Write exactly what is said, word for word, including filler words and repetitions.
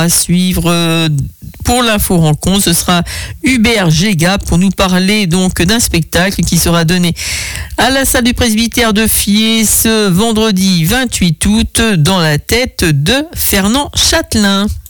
À suivre pour l'info rencontre, ce sera Hubert Géga pour nous parler donc d'un spectacle qui sera donné à la salle du presbytère de Fier ce vendredi vingt-huit août dans la tête de Fernand Châtelain.